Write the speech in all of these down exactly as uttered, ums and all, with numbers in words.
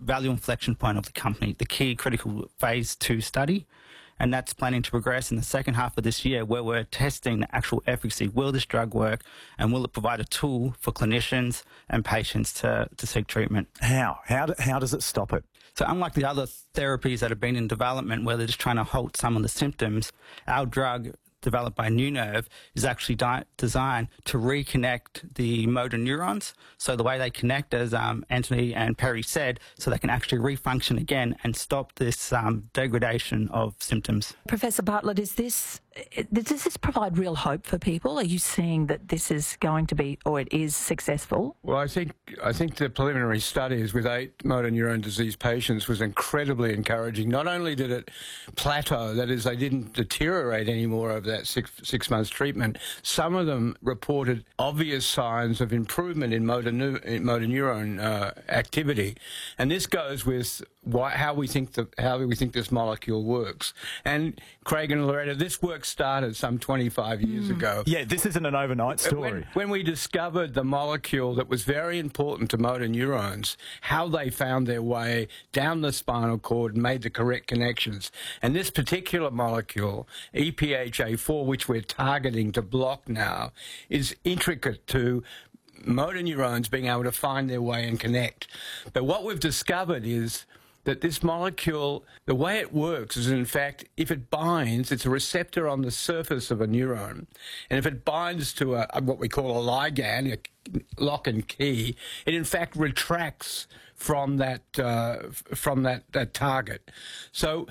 value inflection point of the company, the key critical phase two study. And that's planning to progress in the second half of this year, where we're testing the actual efficacy. Will this drug work, and will it provide a tool for clinicians and patients to, to seek treatment? How? How, do, how does it stop it? So unlike the other therapies that have been in development where they're just trying to halt some of the symptoms, our drug, developed by NeuNerve, is actually di- designed to reconnect the motor neurons. So the way they connect, as um, Anthony and Perry said, so they can actually refunction again and stop this um, degradation of symptoms. Professor Bartlett, is this, does this provide real hope for people? Are you seeing that this is going to be, or it is successful? Well, I think I think the preliminary studies with eight motor neuron disease patients was incredibly encouraging. Not only did it plateau, that is, they didn't deteriorate anymore over that six, six months treatment, some of them reported obvious signs of improvement in motor, neu- in motor neuron uh, activity. And this goes with why, how we think the, how we think this molecule works. And Craig and Loretta, this work started some twenty-five years mm. ago. Yeah, this isn't an overnight story. When, when we discovered the molecule that was very important to motor neurons, how they found their way down the spinal cord and made the correct connections. And this particular molecule, E P H A four, which we're targeting to block now, is intricate to motor neurons being able to find their way and connect. But what we've discovered is that this molecule, the way it works is, in fact, if it binds, it's a receptor on the surface of a neuron. And if it binds to a, what we call a ligand, a lock and key, it in fact retracts from that, uh, from that, that target. So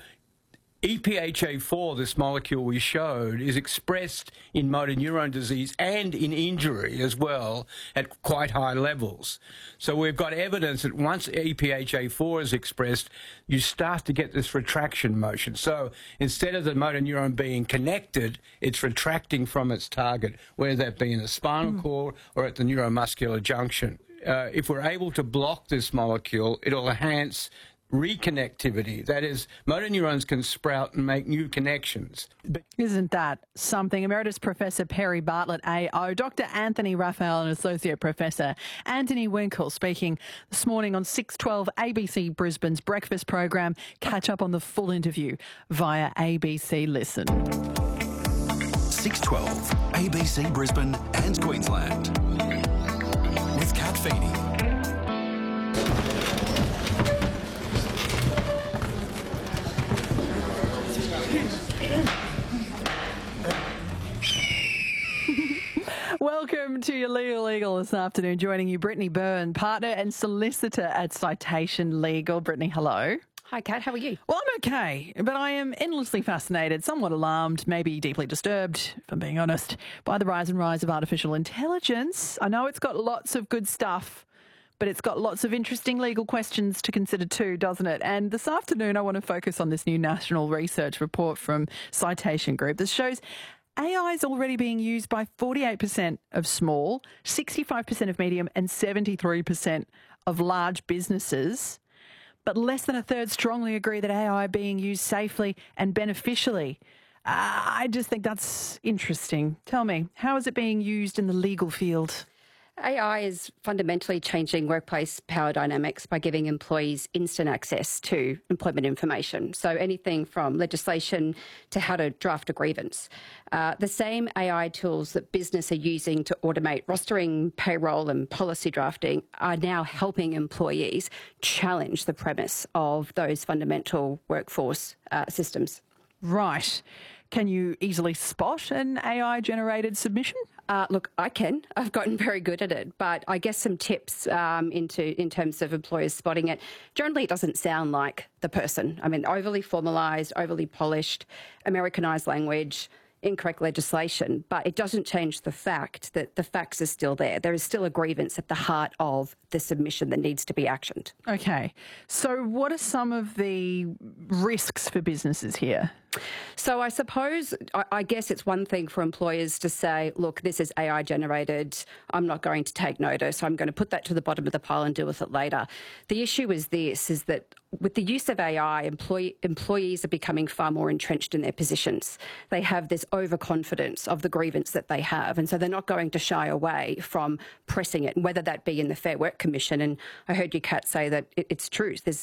E P H A four, this molecule we showed, is expressed in motor neuron disease and in injury as well at quite high levels. So we've got evidence that once E P H A four is expressed, you start to get this retraction motion. So instead of the motor neuron being connected, it's retracting from its target, whether that be in the spinal mm. cord or at the neuromuscular junction. Uh, if we're able to block this molecule, it'll enhance reconnectivity. That is, motor neurons can sprout and make new connections. Isn't that something? Emeritus Professor Perry Bartlett, A O, Doctor Anthony Raphael, and Associate Professor Anthony Winkle speaking this morning on six twelve A B C Brisbane's breakfast program. Catch up on the full interview via A B C Listen. six twelve A B C Brisbane and Queensland with Kat Feeney. Welcome to your Legal Eagle this afternoon. Joining you, Brittany Byrne, partner and solicitor at Citation Legal. Brittany, hello. Hi, Kat. How are you? Well, I'm okay, but I am endlessly fascinated, somewhat alarmed, maybe deeply disturbed, if I'm being honest, by the rise and rise of artificial intelligence. I know it's got lots of good stuff, but it's got lots of interesting legal questions to consider too, doesn't it? And this afternoon, I want to focus on this new national research report from Citation Group that shows A I is already being used by forty-eight percent of small, sixty-five percent of medium and seventy-three percent of large businesses. But less than a third strongly agree that A I being used safely and beneficially. Uh, I just think that's interesting. Tell me, how is it being used in the legal field? A I is fundamentally changing workplace power dynamics by giving employees instant access to employment information. So anything from legislation to how to draft a grievance. Uh, the same A I tools that business are using to automate rostering, payroll and policy drafting are now helping employees challenge the premise of those fundamental workforce uh, systems. Right. Can you easily spot an A I-generated submission? Uh, look, I can. I've gotten very good at it, but I guess some tips um, into in terms of employers spotting it. Generally, it doesn't sound like the person. I mean, overly formalised, overly polished, Americanised language, incorrect legislation, but it doesn't change the fact that the facts are still there. There is still a grievance at the heart of the submission that needs to be actioned. Okay. So what are some of the risks for businesses here? So I suppose, I, I guess it's one thing for employers to say, look, this is A I generated, I'm not going to take notice, I'm going to put that to the bottom of the pile and deal with it later. The issue is this, is that with the use of A I, employee, employees are becoming far more entrenched in their positions. They have this overconfidence of the grievance that they have, and so they're not going to shy away from pressing it, and whether that be in the Fair Work Commission. And I heard you, Kat, say that it, it's true. There's